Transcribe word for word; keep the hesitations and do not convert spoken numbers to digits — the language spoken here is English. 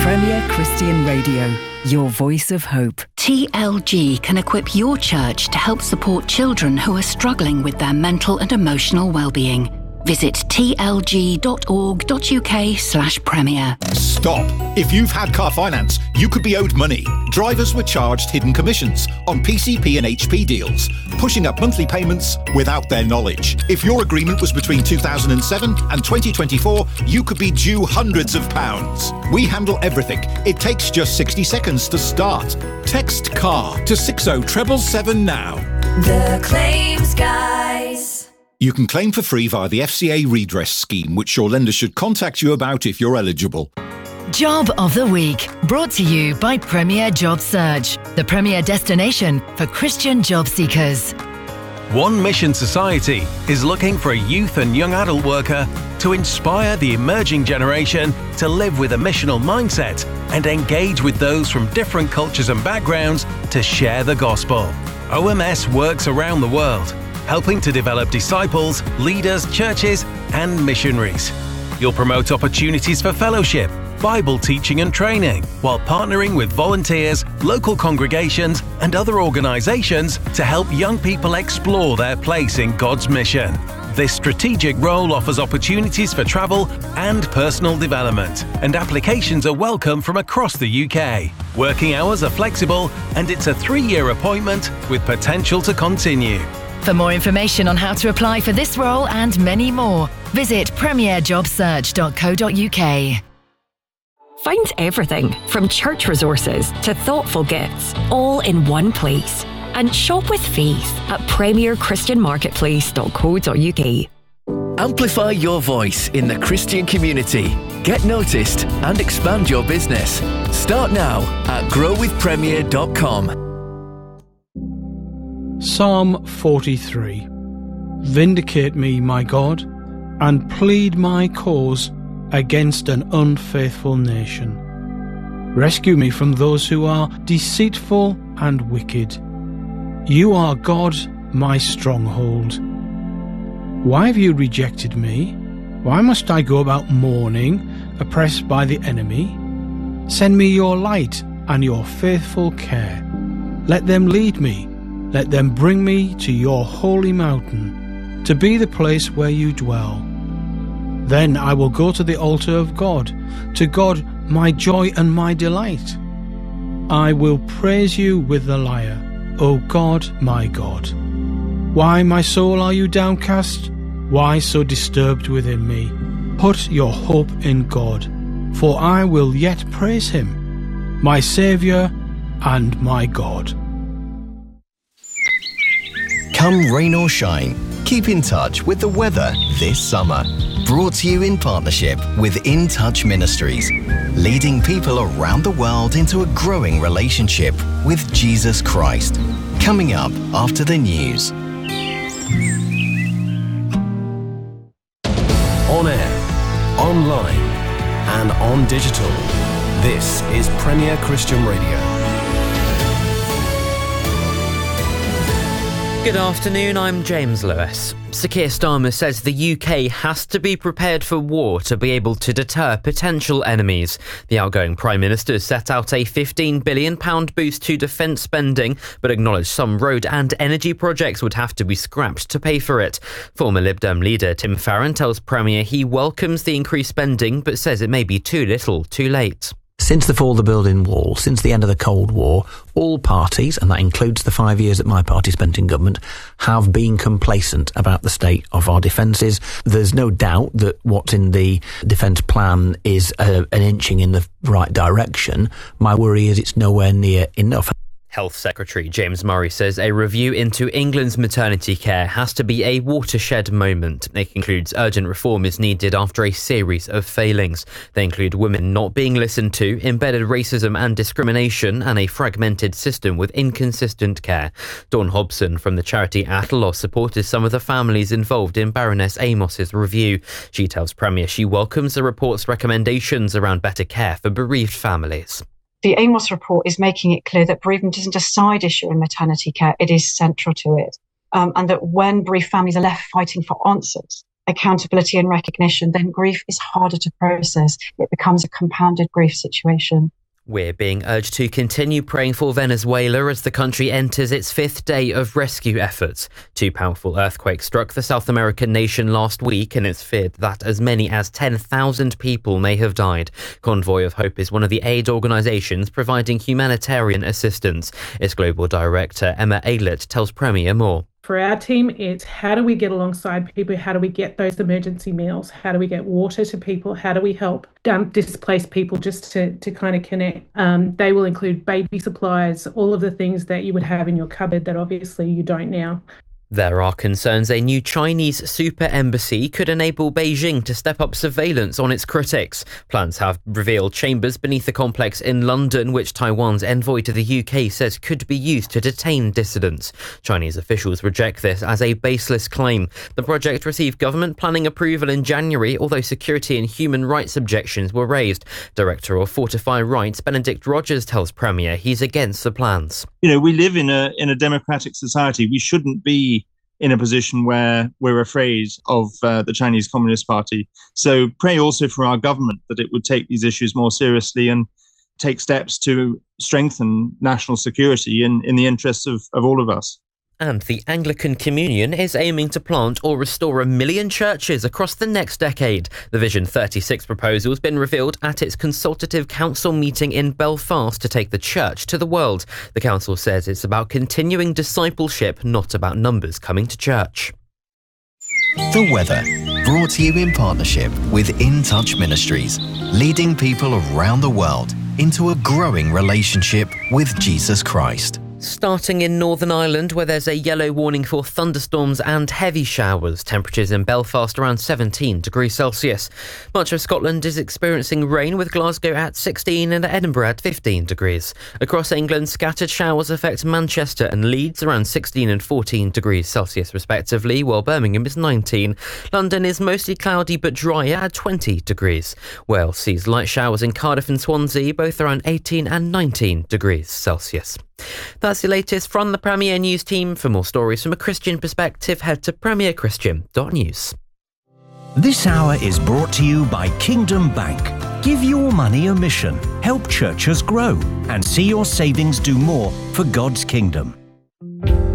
Premier Christian Radio, your voice of hope. T L G can equip your church to help support children who are struggling with their mental and emotional well-being. Visit tlg.org.uk slash premier. Stop! If you've had car finance, you could be owed money. Drivers were charged hidden commissions on P C P and H P deals, pushing up monthly payments without their knowledge. If your agreement was between two thousand seven and twenty twenty-four, you could be due hundreds of pounds. We handle everything. It takes just sixty seconds to start. Text CAR to six oh seven seven now. The Claims Guys. You can claim for free via the F C A redress scheme, which your lender should contact you about if you're eligible. Job of the Week, brought to you by Premier Job Search, the premier destination for Christian job seekers. One Mission Society is looking for a youth and young adult worker to inspire the emerging generation to live with a missional mindset and engage with those from different cultures and backgrounds to share the gospel. O M S works around the world, helping to develop disciples, leaders, churches, and missionaries. You'll promote opportunities for fellowship, Bible teaching and training, while partnering with volunteers, local congregations, and other organizations to help young people explore their place in God's mission. This strategic role offers opportunities for travel and personal development, and applications are welcome from across the U K. Working hours are flexible, and it's a three-year appointment with potential to continue. For more information on how to apply for this role and many more, visit premier job search dot co dot uk. Find everything from church resources to thoughtful gifts, all in one place. And shop with faith at premier christian marketplace dot co dot uk. Amplify your voice in the Christian community. Get noticed and expand your business. Start now at grow with premier dot com. Psalm forty-three. Vindicate me, my God, and plead my cause against an unfaithful nation. Rescue me from those who are deceitful and wicked. You are God, my stronghold. Why have you rejected me? Why must I go about mourning, oppressed by the enemy? Send me your light and your faithful care. Let them lead me. Let them bring me to your holy mountain, to be the place where you dwell. Then I will go to the altar of God, to God my joy and my delight. I will praise you with the lyre, O God, my God. Why, my soul, are you downcast? Why so disturbed within me? Put your hope in God, for I will yet praise him, my Saviour and my God. Come rain or shine, keep in touch with the weather this summer. Brought to you in partnership with In Touch Ministries, leading people around the world into a growing relationship with Jesus Christ. Coming up after the news. On air, online, and on digital. This is Premier Christian Radio. Good afternoon, I'm James Lewis. Sir Keir Starmer says the U K has to be prepared for war to be able to deter potential enemies. The outgoing Prime Minister set out a fifteen billion pounds boost to defence spending, but acknowledged some road and energy projects would have to be scrapped to pay for it. Former Lib Dem leader Tim Farron tells Premier he welcomes the increased spending, but says it may be too little, too late. Since the fall of the Berlin Wall, since the end of the Cold War, all parties, and that includes the five years that my party spent in government, have been complacent about the state of our defences. There's no doubt that what's in the defence plan is uh, an inching in the right direction. My worry is it's nowhere near enough. Health Secretary James Murray says a review into England's maternity care has to be a watershed moment. It concludes urgent reform is needed after a series of failings. They include women not being listened to, embedded racism and discrimination, and a fragmented system with inconsistent care. Dawn Hobson from the charity Atlos supported some of the families involved in Baroness Amos's review. She tells Premier she welcomes the report's recommendations around better care for bereaved families. The Amos report is making it clear that bereavement isn't a side issue in maternity care, it is central to it. Um, and that when bereaved families are left fighting for answers, accountability and recognition, then grief is harder to process. It becomes a compounded grief situation. We're being urged to continue praying for Venezuela as the country enters its fifth day of rescue efforts. Two powerful earthquakes struck the South American nation last week, and it's feared that as many as ten thousand people may have died. Convoy of Hope is one of the aid organisations providing humanitarian assistance. Its global director, Emma Aylett, tells Premier more. For our team, it's how do we get alongside people? How do we get those emergency meals? How do we get water to people? How do we help um, displaced people just to, to kind of connect? Um, they will include baby supplies, all of the things that you would have in your cupboard that obviously you don't now. There are concerns a new Chinese super embassy could enable Beijing to step up surveillance on its critics. Plans have revealed chambers beneath the complex in London, which Taiwan's envoy to the U K says could be used to detain dissidents. Chinese officials reject this as a baseless claim. The project received government planning approval in January, although security and human rights objections were raised. Director of Fortify Rights, Benedict Rogers, tells Premier he's against the plans. You know, we live in a in a democratic society. We shouldn't be in a position where we're afraid of uh, the Chinese Communist Party. So pray also for our government that it would take these issues more seriously and take steps to strengthen national security in, in the interests of, of all of us. And the Anglican Communion is aiming to plant or restore a million churches across the next decade. The Vision thirty-six proposal has been revealed at its Consultative Council meeting in Belfast to take the church to the world. The council says it's about continuing discipleship, not about numbers coming to church. The weather, brought to you in partnership with In Touch Ministries, leading people around the world into a growing relationship with Jesus Christ. Starting in Northern Ireland, where there's a yellow warning for thunderstorms and heavy showers. Temperatures in Belfast around seventeen degrees Celsius. Much of Scotland is experiencing rain, with Glasgow at sixteen and Edinburgh at fifteen degrees. Across England, scattered showers affect Manchester and Leeds around sixteen and fourteen degrees Celsius respectively, while Birmingham is nineteen. London is mostly cloudy but dry at twenty degrees. Wales sees light showers in Cardiff and Swansea, both around eighteen and nineteen degrees Celsius. That's the latest from the Premier News team. For more stories from a Christian perspective, head to premier christian dot news. This hour is brought to you by Kingdom Bank. Give your money a mission, help churches grow, and see your savings do more for God's kingdom.